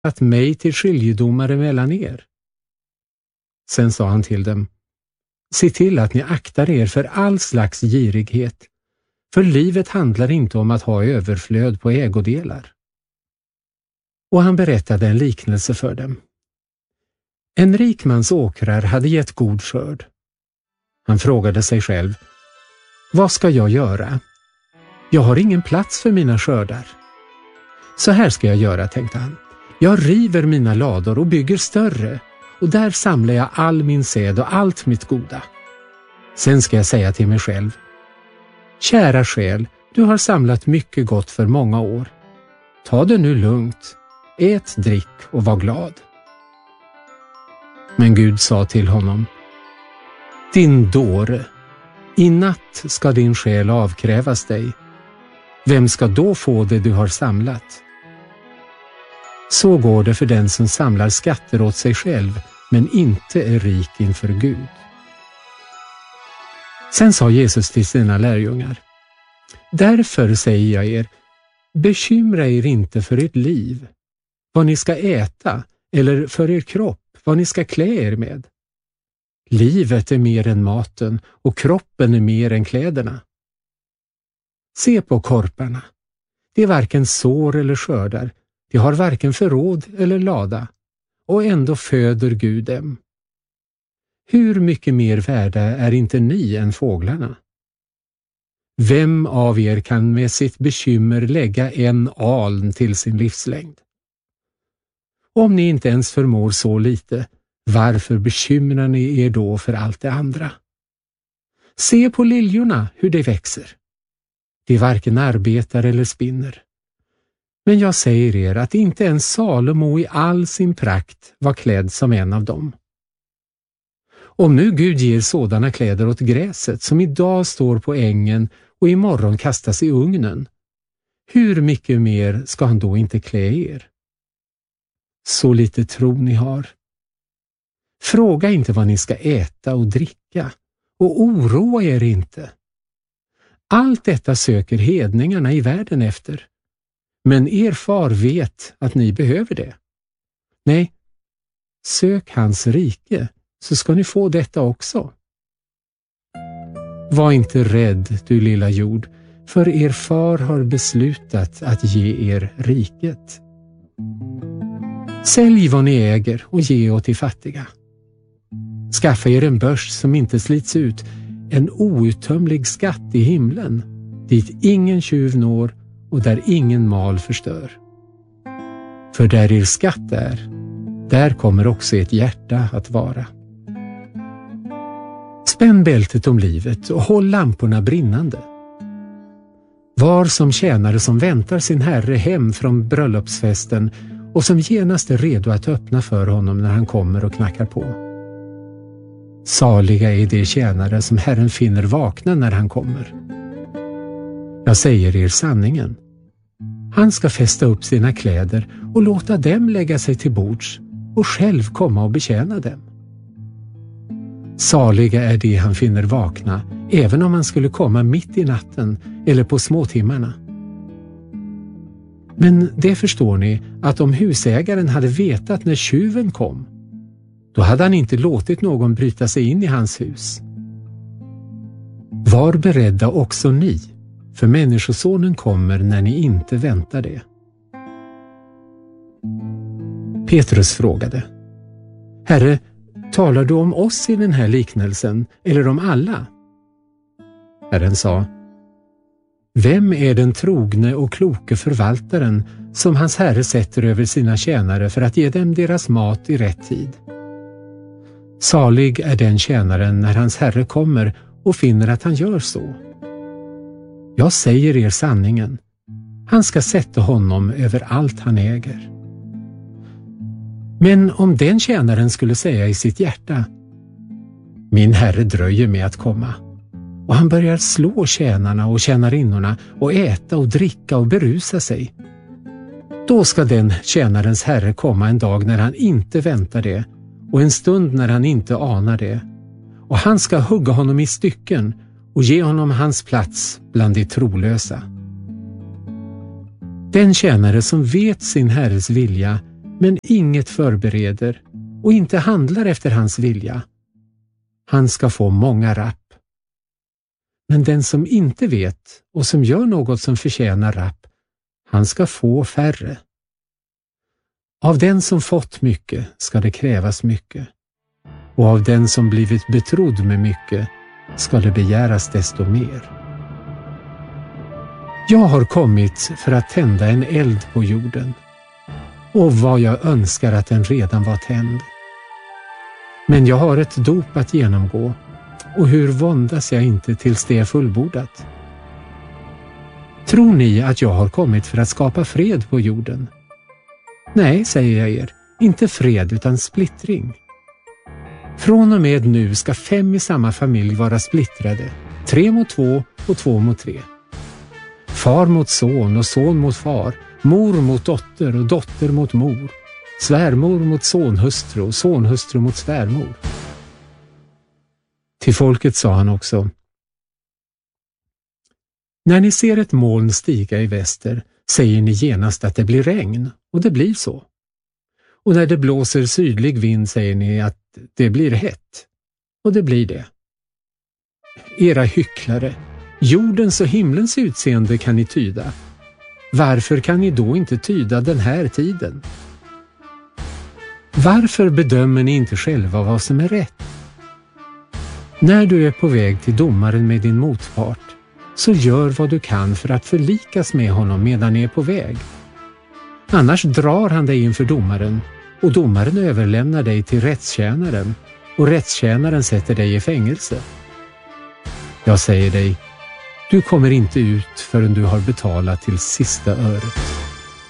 att mig till skiljedomare mellan er. Sen sa han till dem: se till att ni aktar er för all slags girighet, för livet handlar inte om att ha överflöd på ägodelar. Och han berättade en liknelse för dem. En rik mans åkrar hade gett god skörd. Han frågade sig själv: vad ska jag göra? Jag har ingen plats för mina skördar. Så här ska jag göra, tänkte han. Jag river mina lador och bygger större, och där samlar jag all min säd och allt mitt goda. Sen ska jag säga till mig själv: kära själ, du har samlat mycket gott för många år. Ta det nu lugnt, ät, drick och var glad. Men Gud sa till honom: din dåre, i natt ska din själ avkrävas dig. Vem ska då få det du har samlat? Så går det för den som samlar skatter åt sig själv, men inte är rik inför Gud. Sen sa Jesus till sina lärjungar: därför säger jag er, bekymra er inte för ert liv, vad ni ska äta, eller för er kropp, vad ni ska klä er med. Livet är mer än maten och kroppen är mer än kläderna. Se på korparna. De varken sår eller skördar, de har varken förråd eller lada, och ändå föder Gud dem. Hur mycket mer värda är inte ni än fåglarna? Vem av er kan med sitt bekymmer lägga en aln till sin livslängd? Om ni inte ens förmår så lite, varför bekymrar ni er då för allt det andra? Se på liljorna, hur de växer. De varken arbetar eller spinner. Men jag säger er att inte ens Salomo i all sin prakt var klädd som en av dem. Om nu Gud ger sådana kläder åt gräset som idag står på ängen och imorgon kastas i ugnen, hur mycket mer ska han då inte klä er? Så lite tro ni har. Fråga inte vad ni ska äta och dricka, och oroa er inte. Allt detta söker hedningarna i världen efter, men er far vet att ni behöver det. Nej, sök hans rike, så ska ni få detta också. Var inte rädd, du lilla jord, för er far har beslutat att ge er riket. Sälj vad ni äger och ge åt de fattiga. Skaffa er en börs som inte slits ut, en outtömlig skatt i himlen, dit ingen tjuv når och där ingen mal förstör. För där er skatt är, där kommer också ert hjärta att vara. Spänn bältet om livet och håll lamporna brinnande. Var som tjänare som väntar sin herre hem från bröllopsfesten och som genast är redo att öppna för honom när han kommer och knackar på. Saliga är de tjänare som Herren finner vakna när han kommer. Jag säger er sanningen. Han ska fästa upp sina kläder och låta dem lägga sig till bords och själv komma och betjäna dem. Saliga är de han finner vakna, även om han skulle komma mitt i natten eller på småtimmarna. Men det förstår ni att om husägaren hade vetat när tjuven kom, då hade han inte låtit någon bryta sig in i hans hus. Var beredda också ni, för människosonen kommer när ni inte väntar det. Petrus frågade: Herre, talar du om oss i den här liknelsen eller om alla? Herren sa: Vem är den trogne och kloke förvaltaren som hans herre sätter över sina tjänare för att ge dem deras mat i rätt tid? Salig är den tjänaren när hans herre kommer och finner att han gör så. Jag säger er sanningen, han ska sätta honom över allt han äger. Men om den tjänaren skulle säga i sitt hjärta: Min herre dröjer med att komma, och han börjar slå tjänarna och tjänarinnorna och äta och dricka och berusa sig, då ska den tjänarens herre komma en dag när han inte väntar det och en stund när han inte anar det, och han ska hugga honom i stycken och ge honom hans plats bland de trolösa. Den tjänare som vet sin herres vilja men inget förbereder och inte handlar efter hans vilja, han ska få många rapp. Men den som inte vet och som gör något som förtjänar rapp, han ska få färre. Av den som fått mycket ska det krävas mycket, och av den som blivit betrodd med mycket ska det begäras desto mer. Jag har kommit för att tända en eld på jorden, och vad jag önskar att den redan var tänd. Men jag har ett dop att genomgå, och hur våndas jag inte tills det är fullbordat? Tror ni att jag har kommit för att skapa fred på jorden? Nej, säger jag er, inte fred utan splittring. Från och med nu ska 5 i samma familj vara splittrade, 3 mot 2 och 2 mot 3. Far mot son och son mot far, mor mot dotter och dotter mot mor, svärmor mot sonhustru och sonhustru mot svärmor. Till folket sa han också: när ni ser ett moln stiga i väster säger ni genast att det blir regn, och det blir så. Och när det blåser sydlig vind säger ni att det blir hett, och det blir det. Era hycklare, jordens och himlens utseende kan ni tyda. Varför kan ni då inte tyda den här tiden? Varför bedömer ni inte själva vad som är rätt? När du är på väg till domaren med din motpart, så gör vad du kan för att förlikas med honom medan ni är på väg. Annars drar han dig inför domaren, och domaren överlämnar dig till rättstjänaren, och rättstjänaren sätter dig i fängelse. Jag säger dig, du kommer inte ut förrän du har betalat till sista öret.